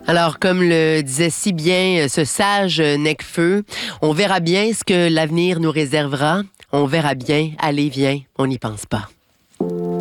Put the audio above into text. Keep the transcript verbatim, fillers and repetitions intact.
Alors, comme le disait si bien ce sage Necfeu, on verra bien ce que l'avenir nous réservera. On verra bien. Allez, viens, on n'y pense pas.